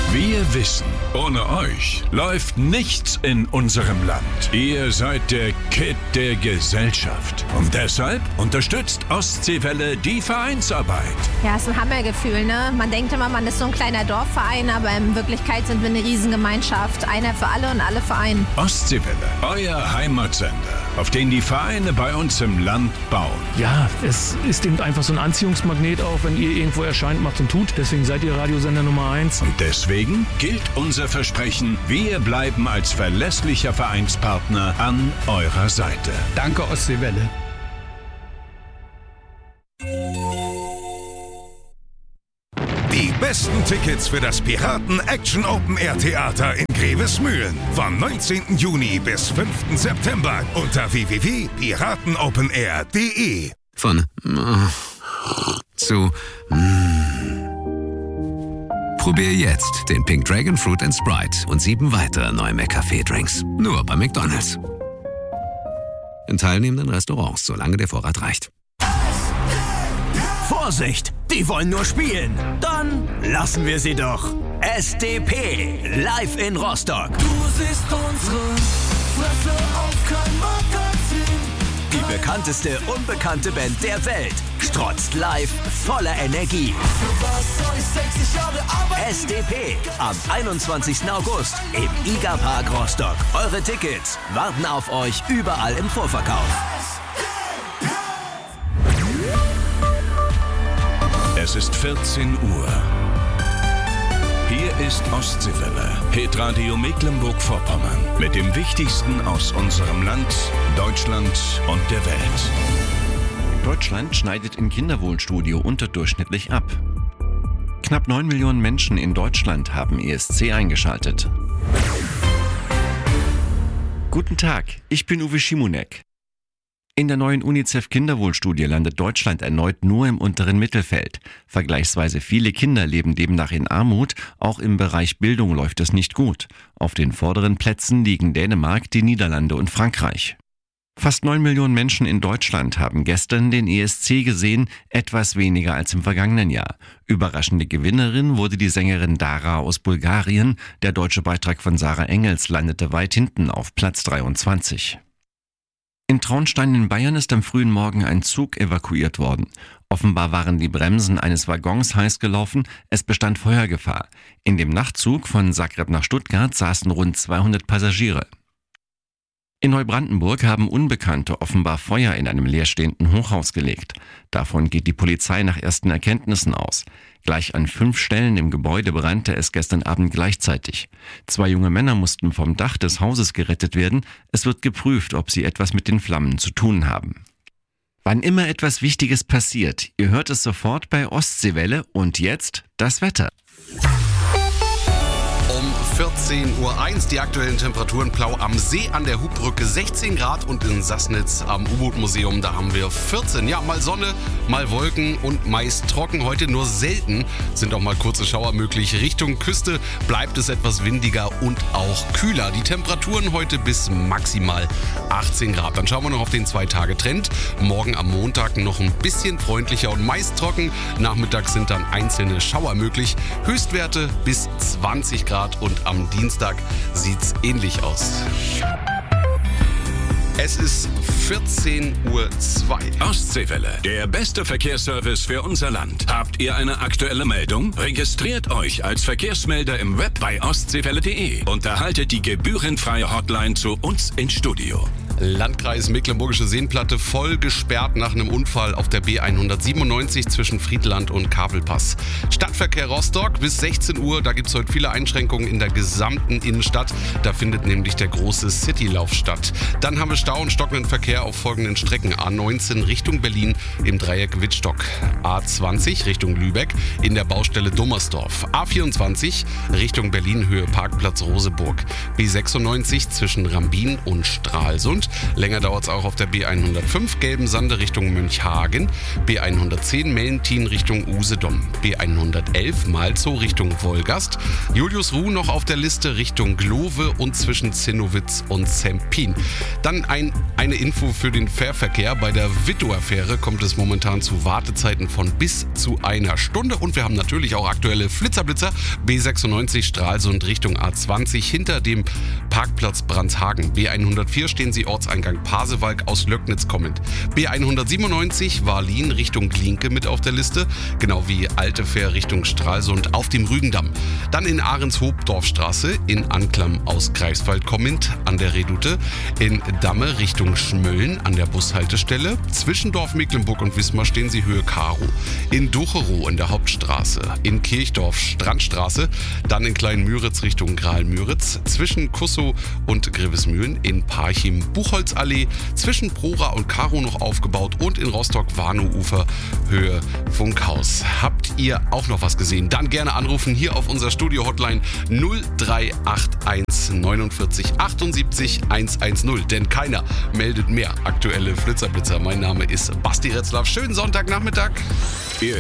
Wir wissen, ohne euch läuft nichts in unserem Land. Ihr seid der Kitt der Gesellschaft. Und deshalb unterstützt Ostseewelle die Vereinsarbeit. Ja, ist ein Hammergefühl, ne? Man denkt immer, man ist so ein kleiner Dorfverein, aber in Wirklichkeit sind wir eine Riesengemeinschaft. Einer für alle und alle für einen. Ostseewelle, euer Heimatsender, auf den die Vereine bei uns im Land bauen. Ja, es ist eben einfach so ein Anziehungsmagnet auch, wenn ihr irgendwo erscheint, macht und tut. Deswegen seid ihr Radiosender Nummer 1. Und deswegen gilt unser Versprechen, wir bleiben als verlässlicher Vereinspartner an eurer Seite. Danke, Ostseewelle. Die besten Tickets für das Piraten Action Open Air Theater in Grevesmühlen vom 19. Juni bis 5. September unter www.piratenopenair.de. Von zu Probier jetzt den Pink Dragon Fruit & Sprite und 7 weitere neue McCafé-Drinks. Nur bei McDonald's. In teilnehmenden Restaurants, solange der Vorrat reicht. Vorsicht, die wollen nur spielen. Dann lassen wir sie doch. SDP, live in Rostock. Du siehst unsere Fresse auf kein Magazin. Die bekannteste unbekannte Band der Welt strotzt live voller Energie. SDP am 21. August im IGA Park Rostock. Eure Tickets warten auf euch überall im Vorverkauf. Es ist 14 Uhr. Hier ist Ostseewelle, Hitradio Mecklenburg-Vorpommern, mit dem Wichtigsten aus unserem Land, Deutschland und der Welt. Deutschland schneidet im Kinderwohlstudio unterdurchschnittlich ab. Knapp 9 Millionen Menschen in Deutschland haben ESC eingeschaltet. Guten Tag, ich bin Uwe Schimonek. In der neuen UNICEF-Kinderwohlstudie landet Deutschland erneut nur im unteren Mittelfeld. Vergleichsweise viele Kinder leben demnach in Armut. Auch im Bereich Bildung läuft es nicht gut. Auf den vorderen Plätzen liegen Dänemark, die Niederlande und Frankreich. Fast 9 Millionen Menschen in Deutschland haben gestern den ESC gesehen, etwas weniger als im vergangenen Jahr. Überraschende Gewinnerin wurde die Sängerin Dara aus Bulgarien. Der deutsche Beitrag von Sarah Engels landete weit hinten auf Platz 23. In Traunstein in Bayern ist am frühen Morgen ein Zug evakuiert worden. Offenbar waren die Bremsen eines Waggons heiß gelaufen, es bestand Feuergefahr. In dem Nachtzug von Zagreb nach Stuttgart saßen rund 200 Passagiere. In Neubrandenburg haben Unbekannte offenbar Feuer in einem leerstehenden Hochhaus gelegt. Davon geht die Polizei nach ersten Erkenntnissen aus. Gleich an 5 Stellen im Gebäude brannte es gestern Abend gleichzeitig. 2 junge Männer mussten vom Dach des Hauses gerettet werden. Es wird geprüft, ob sie etwas mit den Flammen zu tun haben. Wann immer etwas Wichtiges passiert, ihr hört es sofort bei Ostseewelle und jetzt das Wetter. 14.01 Uhr, die aktuellen Temperaturen: Plau am See an der Hubbrücke 16 Grad und in Sassnitz am U-Boot-Museum, da haben wir 14. Ja, mal Sonne, mal Wolken und meist trocken. Heute nur selten sind auch mal kurze Schauer möglich. Richtung Küste bleibt es etwas windiger und auch kühler. Die Temperaturen heute bis maximal 18 Grad. Dann schauen wir noch auf den 2-Tage-Trend. Morgen am Montag noch ein bisschen freundlicher und meist trocken. Nachmittags sind dann einzelne Schauer möglich. Höchstwerte bis 20 Grad und am Dienstag sieht's ähnlich aus. Es ist 14.02 Uhr. Ostseewelle, der beste Verkehrsservice für unser Land. Habt ihr eine aktuelle Meldung? Registriert euch als Verkehrsmelder im Web bei ostseewelle.de und erhaltet die gebührenfreie Hotline zu uns ins Studio. Landkreis Mecklenburgische Seenplatte voll gesperrt nach einem Unfall auf der B197 zwischen Friedland und Kabelpass. Stadtverkehr Rostock bis 16 Uhr, da gibt es heute viele Einschränkungen in der gesamten Innenstadt. Da findet nämlich der große Citylauf statt. Dann haben wir Stau und stockenden Verkehr auf folgenden Strecken. A19 Richtung Berlin im Dreieck Wittstock. A20 Richtung Lübeck in der Baustelle Dummersdorf. A24 Richtung Berlin Höhe Parkplatz Roseburg. B96 zwischen Rambin und Stralsund. Länger dauert es auch auf der B105 Gelbensande Richtung Mönchhagen, B110 Mellentin Richtung Usedom, B111 Malzow Richtung Wolgast, Juliusruh noch auf der Liste Richtung Glowe und zwischen Zinnowitz und Zempin. Dann eine Info für den Fährverkehr. Bei der Wittower-Fähre kommt es momentan zu Wartezeiten von bis zu einer Stunde und wir haben natürlich auch aktuelle Flitzer B96 Stralsund Richtung A20 hinter dem Parkplatz Brandshagen. B104 stehen Sie Ortseingang Pasewalk aus Löcknitz kommend. B197 Warlin Richtung Glienke mit auf der Liste, genau wie Alte Fähr Richtung Stralsund auf dem Rügendamm. Dann in Ahrenshoop Dorfstraße, in Anklam aus Greifswald kommend an der Redoute, in Damme Richtung Schmölln an der Bushaltestelle. Zwischen Dorf Mecklenburg und Wismar stehen Sie Höhe Karo. In Ducherow in der Hauptstraße, in Kirchdorf Strandstraße, dann in Kleinmüritz Richtung Graal-Müritz, zwischen Kussow und Grevesmühlen, in Parchim Buchholzallee, zwischen Prora und Karo noch aufgebaut und in Rostock-Warnow-Ufer Höhe Funkhaus. Habt ihr auch noch was gesehen? Dann gerne anrufen hier auf unser Studio-Hotline 0381 49 78 110, denn keiner meldet mehr aktuelle Flitzerblitzer. Mein Name ist Basti Retzlaff. Schönen Sonntagnachmittag.